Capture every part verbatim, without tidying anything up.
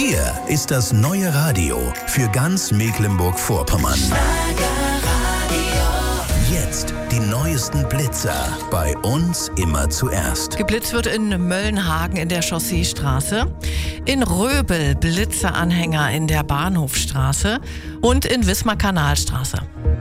Hier ist das neue Radio für ganz Mecklenburg-Vorpommern. Jetzt die neuesten Blitzer. Bei uns immer zuerst. Geblitzt wird in Möllenhagen in der Chausseestraße, in Röbel Blitzeranhänger in der Bahnhofstraße und in Wismar-Kanalstraße.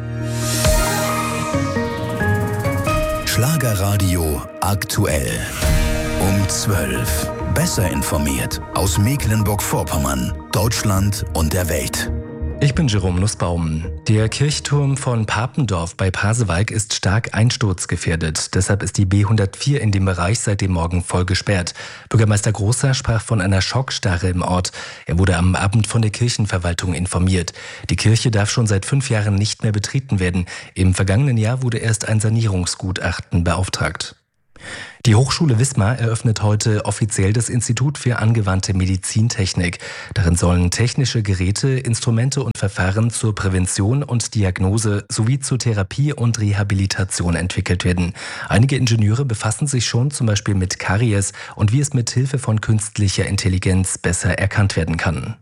Schlagerradio aktuell. Um zwölf. Besser informiert aus Mecklenburg-Vorpommern, Deutschland und der Welt. Ich bin Jerome Nussbaum. Der Kirchturm von Papendorf bei Pasewalk ist stark einsturzgefährdet. Deshalb ist die B hundertvier in dem Bereich seit dem Morgen voll gesperrt. Bürgermeister Großer sprach von einer Schockstarre im Ort. Er wurde am Abend von der Kirchenverwaltung informiert. Die Kirche darf schon seit fünf Jahren nicht mehr betreten werden. Im vergangenen Jahr wurde erst ein Sanierungsgutachten beauftragt. Die Hochschule Wismar eröffnet heute offiziell das Institut für angewandte Medizintechnik. Darin sollen technische Geräte, Instrumente und Verfahren zur Prävention und Diagnose sowie zur Therapie und Rehabilitation entwickelt werden. Einige Ingenieure befassen sich schon zum Beispiel mit Karies und wie es mit Hilfe von künstlicher Intelligenz besser erkannt werden kann.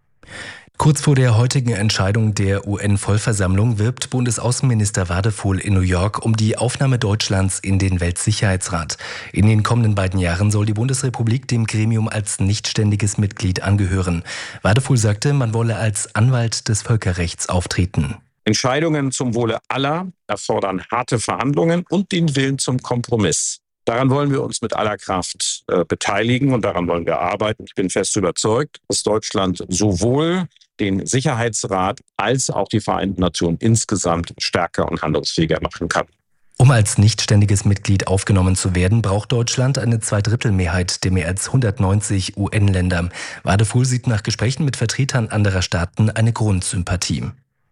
Kurz vor der heutigen Entscheidung der U N-Vollversammlung wirbt Bundesaußenminister Wadephul in New York um die Aufnahme Deutschlands in den Weltsicherheitsrat. In den kommenden beiden Jahren soll die Bundesrepublik dem Gremium als nichtständiges Mitglied angehören. Wadephul sagte, man wolle als Anwalt des Völkerrechts auftreten. Entscheidungen zum Wohle aller erfordern harte Verhandlungen und den Willen zum Kompromiss. Daran wollen wir uns mit aller Kraft äh, beteiligen und daran wollen wir arbeiten. Ich bin fest überzeugt, dass Deutschland sowohl den Sicherheitsrat als auch die Vereinten Nationen insgesamt stärker und handlungsfähiger machen kann. Um als nichtständiges Mitglied aufgenommen zu werden, braucht Deutschland eine Zweidrittelmehrheit der mehr als hundertneunzig U N-Länder. Wadephul sieht nach Gesprächen mit Vertretern anderer Staaten eine Grundsympathie.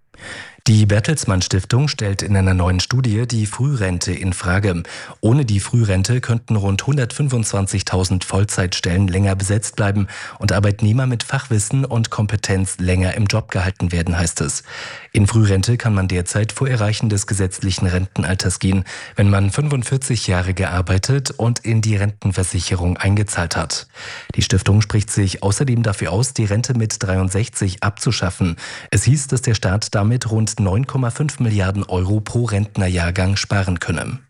Die Bertelsmann Stiftung stellt in einer neuen Studie die Frührente in Frage. Ohne die Frührente könnten rund hundertfünfundzwanzigtausend Vollzeitstellen länger besetzt bleiben und Arbeitnehmer mit Fachwissen und Kompetenz länger im Job gehalten werden, heißt es. In Frührente kann man derzeit vor Erreichen des gesetzlichen Rentenalters gehen, wenn man fünfundvierzig Jahre gearbeitet und in die Rentenversicherung eingezahlt hat. Die Stiftung spricht sich außerdem dafür aus, die Rente mit dreiundsechzig abzuschaffen. Es hieß, dass der Staat damit rund neun Komma fünf Milliarden Euro pro Rentnerjahrgang sparen könne.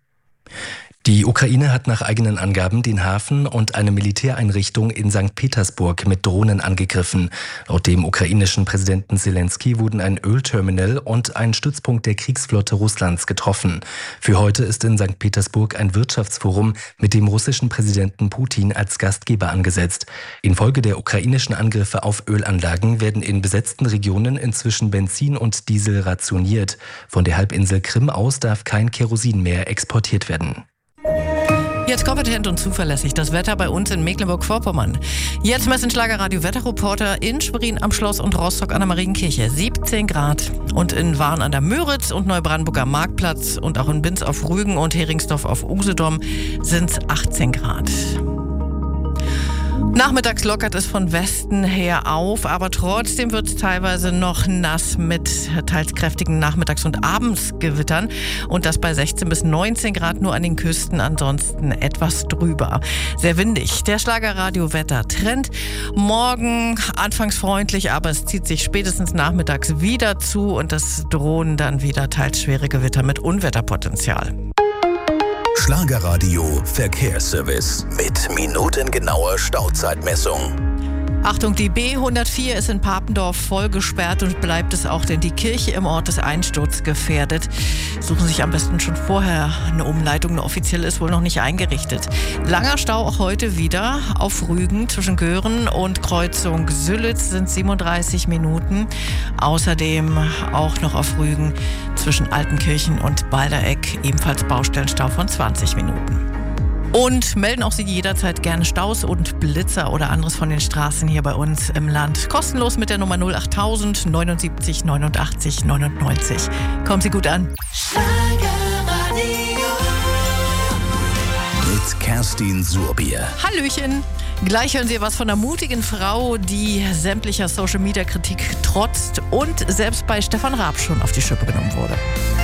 Die Ukraine hat nach eigenen Angaben den Hafen und eine Militäreinrichtung in Sankt Petersburg mit Drohnen angegriffen. Laut dem ukrainischen Präsidenten Zelensky wurden ein Ölterminal und ein Stützpunkt der Kriegsflotte Russlands getroffen. Für heute ist in Sankt Petersburg ein Wirtschaftsforum mit dem russischen Präsidenten Putin als Gastgeber angesetzt. Infolge der ukrainischen Angriffe auf Ölanlagen werden in besetzten Regionen inzwischen Benzin und Diesel rationiert. Von der Halbinsel Krim aus darf kein Kerosin mehr exportiert werden. Jetzt kompetent und zuverlässig das Wetter bei uns in Mecklenburg-Vorpommern. Jetzt messen Schlagerradio Wetterreporter in Schwerin am Schloss und Rostock an der Marienkirche siebzehn Grad. Und in Warn an der Müritz und Neubrandenburg am Marktplatz und auch in Binz auf Rügen und Heringsdorf auf Usedom sind es achtzehn Grad. Nachmittags lockert es von Westen her auf, aber trotzdem wird es teilweise noch nass mit teils kräftigen Nachmittags- und Abendsgewittern. Und das bei sechzehn bis neunzehn Grad nur an den Küsten, ansonsten etwas drüber. Sehr windig. Der Schlagerradio-Wetter-Trend. Morgen anfangs freundlich, aber es zieht sich spätestens nachmittags wieder zu und es drohen dann wieder teils schwere Gewitter mit Unwetterpotenzial. Schlagerradio Verkehrsservice mit minutengenauer Stauzeitmessung. Achtung, die B hundertvier ist in Papendorf voll gesperrt und bleibt es auch, denn die Kirche im Ort ist einsturzgefährdet. Suchen sich am besten schon vorher eine Umleitung. Eine offizielle ist wohl noch nicht eingerichtet. Langer Stau auch heute wieder auf Rügen zwischen Göhren und Kreuzung Sülitz sind siebenunddreißig Minuten. Außerdem auch noch auf Rügen zwischen Altenkirchen und Baldereck ebenfalls Baustellenstau von zwanzig Minuten. Und melden auch Sie jederzeit gerne Staus und Blitzer oder anderes von den Straßen hier bei uns im Land. Kostenlos mit der Nummer null acht tausend neunundsiebzig neunundachtzig neunundneunzig. Kommen Sie gut an. Mit Kerstin Surbier. Hallöchen. Gleich hören Sie was von einer mutigen Frau, die sämtlicher Social-Media-Kritik trotzt und selbst bei Stefan Raab schon auf die Schippe genommen wurde.